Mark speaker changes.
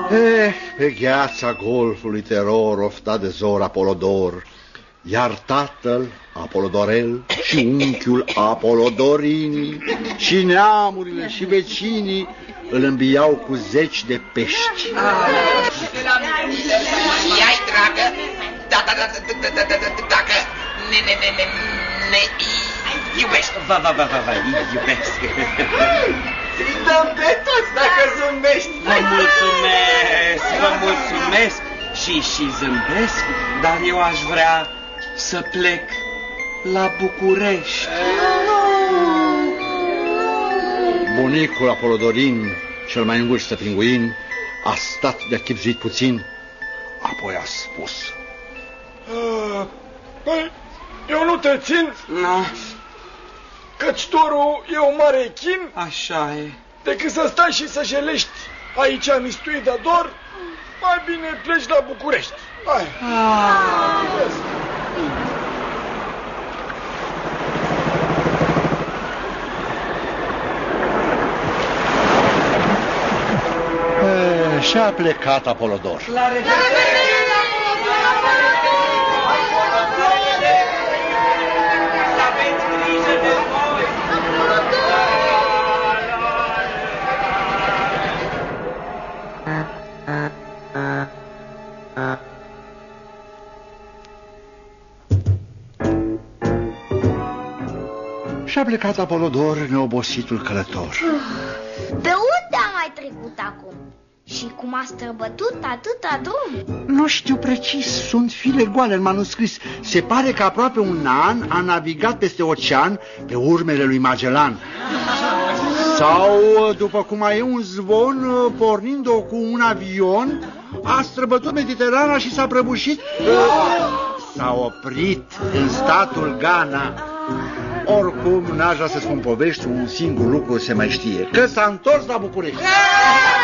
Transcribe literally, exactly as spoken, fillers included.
Speaker 1: Eh, pe gheața golfului teror oftat de zor Apolodor, iar tatăl Apolodorel și unchiul Apolodorini și neamurile și vecinii îl îmbiau cu zeci de pești.
Speaker 2: Ia-i, dragă, da, da, da, da, da, da, da, dacă ne, ne, ne, ne, ne iubești.
Speaker 3: Va, va, va, va, va, iubesc.
Speaker 2: Ți-i dăm pe toți dacă zâmbești.
Speaker 3: Vă mulțumesc, vă mulțumesc și, și zâmbesc, dar eu aș vrea să plec la București.
Speaker 1: Bunicul Apolodorin, cel mai îngustă pinguin, a stat de achipzuit puțin, apoi a spus:
Speaker 4: Uh, păi, eu nu te țin,
Speaker 3: No,
Speaker 4: căci torul e o mare chin,
Speaker 3: așa e.
Speaker 4: decât să stai și să jelești aici mistuit de dor, mai bine pleci la București. Hai.
Speaker 3: Ah.
Speaker 1: E, și-a plecat Apolodor.
Speaker 3: La revedere! Să aveți grijă de voi!
Speaker 1: Și-a plecat Apolodor, neobositul călător.
Speaker 5: Pe unde a mai trecut acum? Și cum a străbătut atâta drum?
Speaker 1: Nu știu precis, sunt file goale în manuscris. Se pare că aproape un an a navigat peste ocean pe urmele lui Magellan. Sau, după cum mai e un zvon, pornind-o cu un avion, a străbătut Mediterana și s-a prăbușit. S-a oprit în statul Ghana. Oricum, n-aș vrea să spun povești, un singur lucru se mai știe, că s-a întors la București.